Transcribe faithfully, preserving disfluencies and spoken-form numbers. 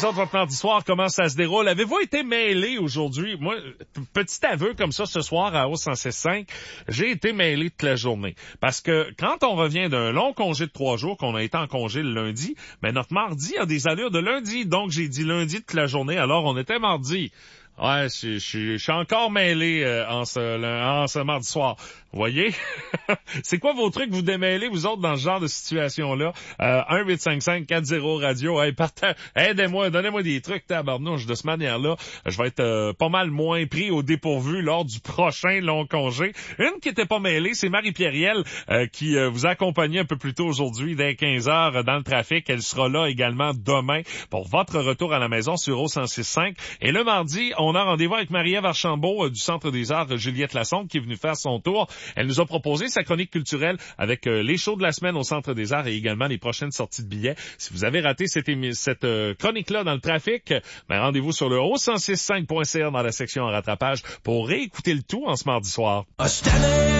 les autres, votre mardi soir, comment ça se déroule? Avez-vous été mêlé aujourd'hui? Moi, petit aveu comme ça, ce soir à O cent six cinq, j'ai été mêlé toute la journée. Parce que quand on revient d'un long congé de trois jours, qu'on a été en congé le lundi, ben notre mardi a des allures de lundi. Donc, j'ai dit lundi toute la journée, alors on était mardi. Ouais, je, je, je suis encore mêlé euh, en, ce, le, en ce mardi soir. Vous voyez? C'est quoi vos trucs vous démêlez, vous autres, dans ce genre de situation-là? Euh, un huit cinq cinq quatre zéro radio. Hey, partage, aidez-moi, donnez-moi des trucs, tabarnouche. De cette manière-là, je vais être euh, pas mal moins pris au dépourvu lors du prochain long congé. Une qui était pas mêlée, c'est Marie-Pierrielle euh, qui euh, vous a accompagné un peu plus tôt aujourd'hui, dès quinze heures euh, dans le trafic. Elle sera là également demain pour votre retour à la maison sur O cent six cinq. Et le mardi, on a rendez-vous avec Marie-Ève Archambault euh, du Centre des Arts Juliette Lassonde qui est venue faire son tour. Elle nous a proposé sa chronique culturelle avec euh, les shows de la semaine au Centre des Arts et également les prochaines sorties de billets. Si vous avez raté cette, émi- cette euh, chronique-là dans le trafic, ben rendez-vous sur le O cent six cinq point C A dans la section en rattrapage pour réécouter le tout en ce mardi soir.